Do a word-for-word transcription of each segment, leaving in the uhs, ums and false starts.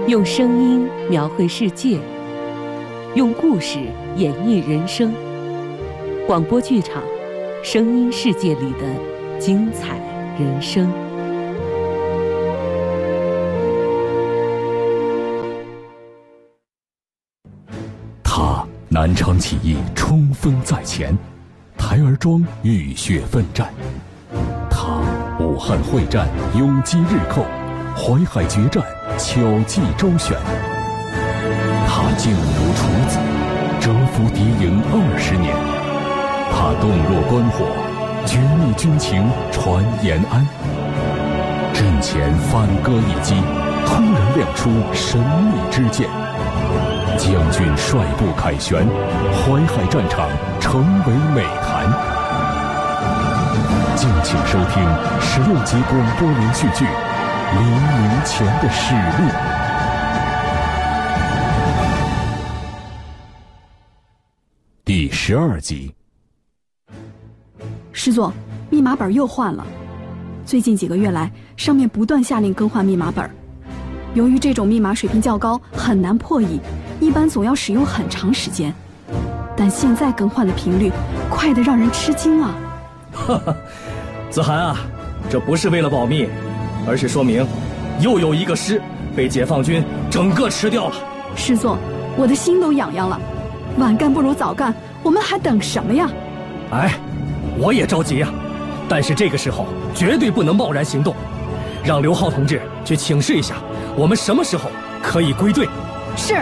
用声音描绘世界，用故事演绎人生。广播剧场，声音世界里的精彩人生。 他南昌起义冲锋在前，台儿庄浴血奋战；他武汉会战永击日寇，淮海决战巧计周旋。他劲如处子，蛰伏敌营二十年；他洞若观火，绝密军情传延安。阵前反戈一击，突然亮出神秘之剑，将军率部凯旋，淮海战场成为美谈。敬请收听十六集广播连续剧《黎明前的史录》第十二集。 师座，密码本又换了。最近几个月来，上面不断下令更换密码本。由于这种密码水平较高，很难破译，一般总要使用很长时间。但现在更换的频率快得让人吃惊啊！ 哈哈，子涵啊，这不是为了保密，而是说明又有一个师被解放军整个吃掉了。 师座，我的心都痒痒了。晚干不如早干，我们还等什么呀？ 哎，我也着急呀，但是这个时候绝对不能贸然行动，让刘浩同志去请示一下，我们什么时候可以归队。 是。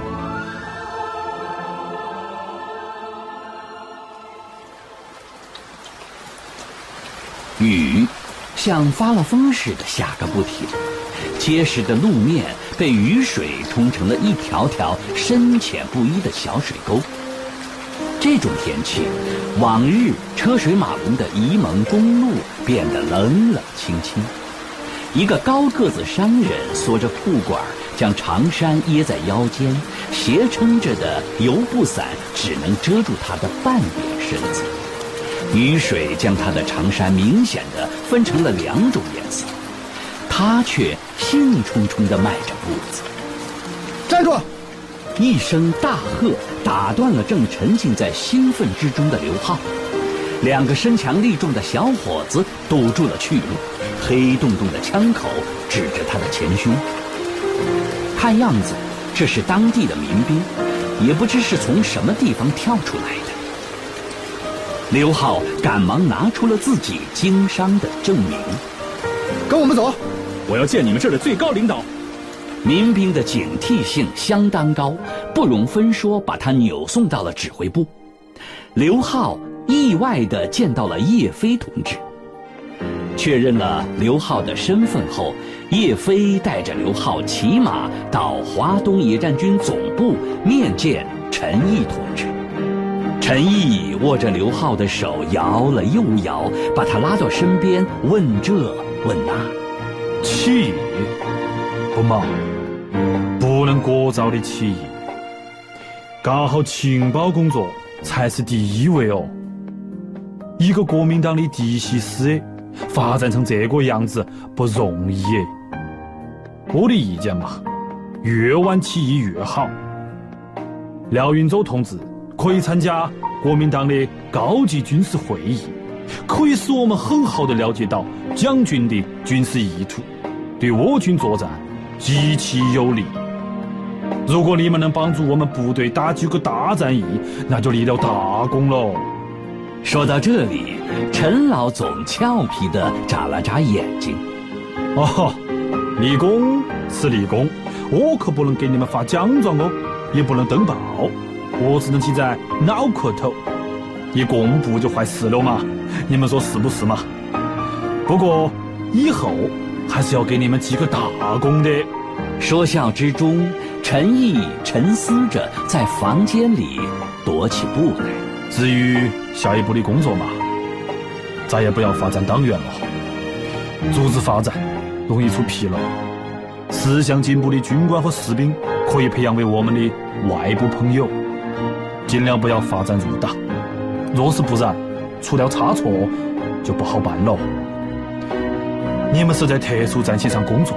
雨像发了疯似的下个不停，结实的路面被雨水冲成了一条条深浅不一的小水沟。这种天气，往日车水马龙的沂蒙公路变得冷冷清清。一个高个子商人缩着裤管，将长衫掖在腰间，斜撑着的油布伞只能遮住他的半边身子。雨水将他的长衫明显地分成了两种颜色，他却兴冲冲地迈着步子。 站住！ 一声大喝打断了正沉浸在兴奋之中的刘浩。两个身强力壮的小伙子堵住了去路，黑洞洞的枪口指着他的前胸。看样子这是当地的民兵，也不知是从什么地方跳出来的。刘浩赶忙拿出了自己经商的证明。 跟我们走， 我要见你们这儿的最高领导。 民兵的警惕性相当高，不容分说把他扭送到了指挥部。刘浩意外地见到了叶飞同志。确认了刘浩的身份后，叶飞带着刘浩骑马到华东野战军总部面见陈毅同志。陈毅握着刘浩的手摇了又摇，把他拉到身边，问这问那。 起义不嘛，不能过早的起义，干好情报工作才是第一位哦。一个国民党的嫡系师发展成这个样子不容易耶。我的意见嘛，越晚起义越好。廖云洲同志可以参加国民党的高级军事会议，可以使我们很好地了解到蒋军的军事意图，对我军作战极其有利。如果你们能帮助我们部队打几个大战役，那就立了大功喽。 说到这里，陈老总俏皮地眨了眨眼睛。 哦，立功是立功，我可不能给你们发奖状哦，也不能登报，我只能记在脑壳头，一公布就坏事了嘛，你们说是不是嘛？不过以后还是要给你们记个大功的。 说笑之中，陈毅沉思着在房间里踱起步来。 至于下一步的工作嘛，再也不要发展党员了，组织发展容易出纰漏。思想进步的军官和士兵可以培养为我们的外部朋友，尽量不要发展入党，若是不然出了差错就不好办了。你们是在特殊战线上工作，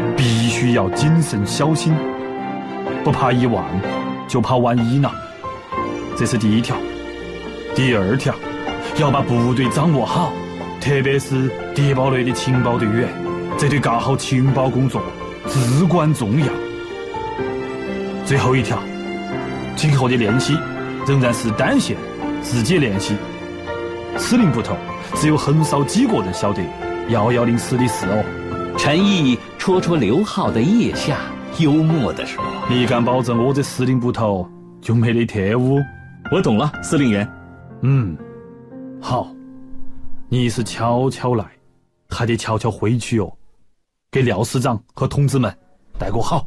必须要谨慎小心，不怕一万，就怕万一呢。这是第一条。第二条，要把部队掌握好，特别是谍报类的情报队员，这对搞好情报工作至关重要。最后一条，今后的练习仍然是单线自己练习，司令部头只有很少几个人晓得幺幺零师的事哦。 陈毅戳戳刘浩的腋下，幽默地说：“ 你敢保证我这司令部头就没得特务？” 我懂了，司令员。 嗯，好，你是悄悄来，还得悄悄回去哦，给廖师长和同志们带个好。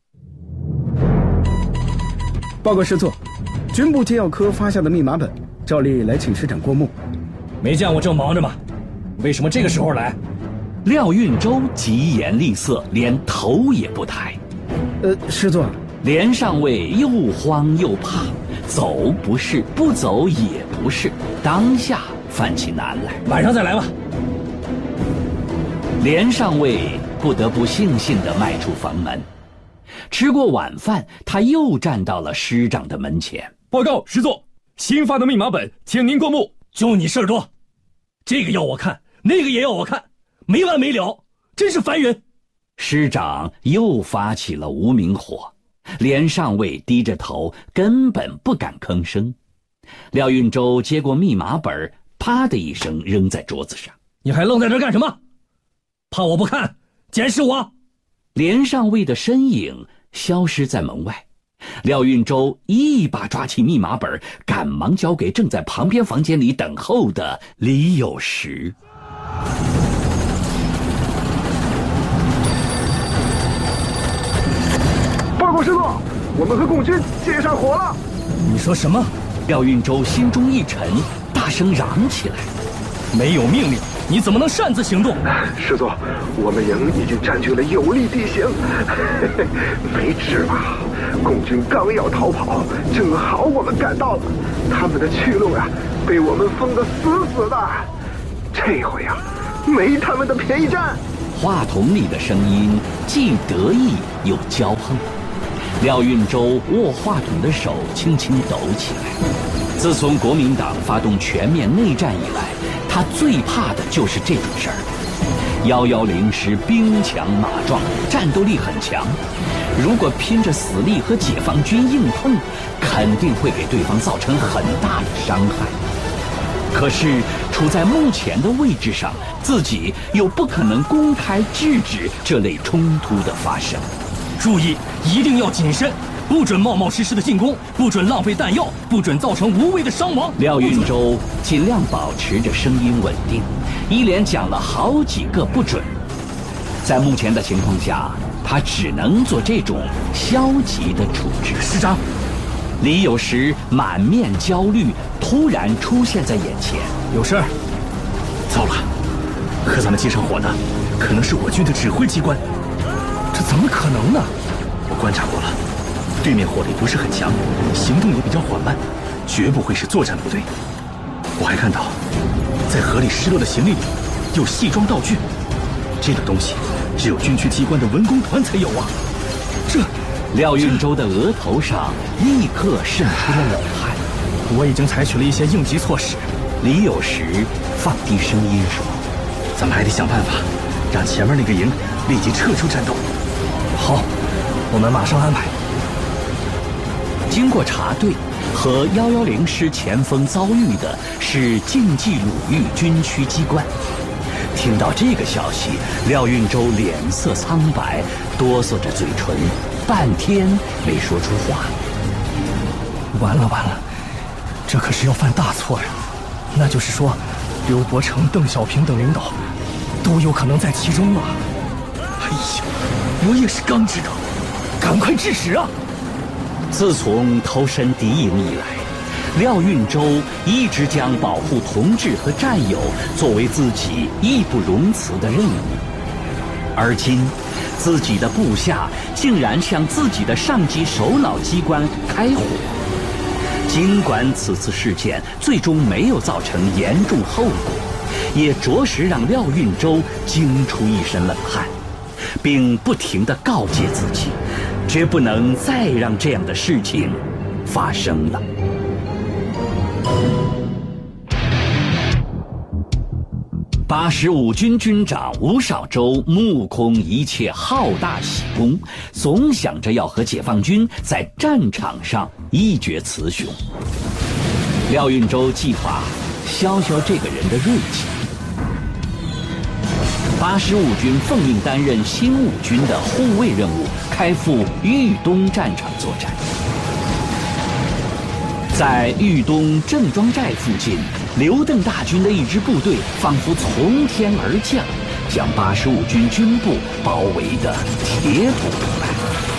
报告师座，军部机要科发下的密码本，照例来请师长过目。 没见我正忙着吗？为什么这个时候来？ 廖运周疾言厉色，连头也不抬。 呃，师座， 连上尉又慌又怕，走不是，不走也不是，当下犯起难来。 晚上再来吧。 连上尉不得不悻悻地迈出房门。吃过晚饭，他又站到了师长的门前。 报告师座，新发的密码本，请您过目。就你事儿多，这个要我看，那个也要我看，没完没了，真是烦人。 师长又发起了无名火，连上尉低着头，根本不敢吭声。廖运周接过密码本，啪的一声扔在桌子上。 你还愣在这干什么？怕我不看，监视我？ 连上尉的身影消失在门外。廖运周一把抓起密码本，赶忙交给正在旁边房间里等候的李有时。 报告师座，我们和共军接上火了。 你说什么？ 廖运周心中一沉，大声嚷起来： 没有命令，你怎么能擅自行动？ 师座，我们营已经占据了有利地形，没治吧？共军刚要逃跑，正好我们赶到了，他们的去路呀、啊，被我们封得死死的。这回呀、啊，没他们的便宜占。 话筒里的声音既得意又骄横。廖运周握话筒的手轻轻抖起来。自从国民党发动全面内战以来，他最怕的就是这种事儿。幺幺零师兵强马壮，战斗力很强，如果拼着死力和解放军硬碰，肯定会给对方造成很大的伤害。可是处在目前的位置上，自己又不可能公开制止这类冲突的发生。 注意，一定要谨慎，不准冒冒失失的进攻，不准浪费弹药，不准造成无谓的伤亡。 廖运周尽量保持着声音稳定，一连讲了好几个不准。在目前的情况下，他只能做这种消极的处置。 师长， 李有时满面焦虑，突然出现在眼前。 有事儿？糟了，和咱们接上火的，可能是我军的指挥机关。这怎么可能呢？我观察过了，对面火力不是很强，行动也比较缓慢，绝不会是作战部队。我还看到，在河里失落的行李里有戏装道具，这个东西只有军区机关的文工团才有啊！这…… 廖运周的额头上立刻渗出了冷汗。 我已经采取了一些应急措施。 李有时放低声音说：“ 咱们还得想办法，让前面那个营立即撤出战斗。”好，我们马上安排。 经过查对，和幺幺零师前锋遭遇的是晋冀鲁豫军区机关。听到这个消息，廖运周脸色苍白，哆嗦着嘴唇，半天没说出话。 完了完了，这可是要犯大错呀！那就是说，刘伯承、邓小平等领导都有可能在其中啊！哎呀，我也是刚知道，赶快制止啊！ 自从投身敌营以来，廖运周一直将保护同志和战友作为自己义不容辞的任务，而今自己的部下竟然向自己的上级首脑机关开火。尽管此次事件最终没有造成严重后果，也着实让廖运周惊出一身冷汗。 并不停地告诫自己，绝不能再让这样的事情发生了。八十五军军长吴绍周目空一切好大喜功，总想着要和解放军在战场上一决雌雄。廖运周计划消消这个人的锐气。八十五军奉命担任新五军的护卫任务，开赴豫东战场作战。在豫东郑庄寨附近，刘邓大军的一支部队仿佛从天而降，将八十五军军部包围得铁土不败。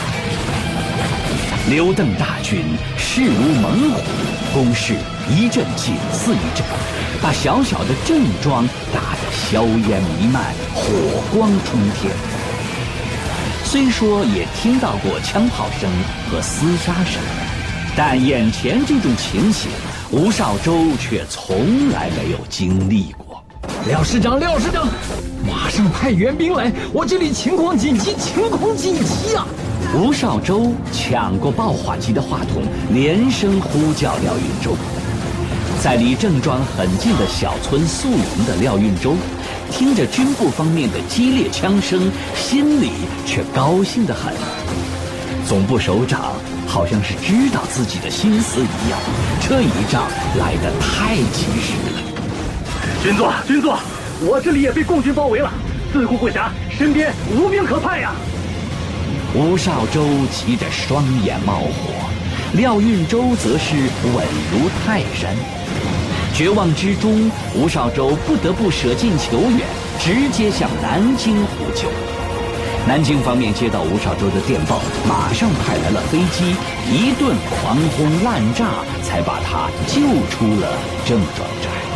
刘邓大军势如猛虎，攻势一阵紧似一阵，把小小的郑庄打得硝烟弥漫，火光冲天。虽说也听到过枪炮声和厮杀声，但眼前这种情形，吴绍周却从来没有经历过。 廖师长，廖师长，马上派援兵来！我这里情况紧急，情况紧急啊！ 吴绍周抢过报话机的话筒，连声呼叫廖运周。在离郑庄很近的小村宿营的廖运周，听着军部方面的激烈枪声，心里却高兴得很。总部首长好像是知道自己的心思一样，这一仗来得太及时了。 军座，军座，我这里也被共军包围了，自顾不暇，身边无兵可派呀！ 吴绍周急着双眼冒火，廖运周则是稳如泰山。绝望之中，吴绍周不得不舍近求远，直接向南京呼救。南京方面接到吴绍周的电报，马上派来了飞机，一顿狂轰滥炸，才把他救出了郑庄寨。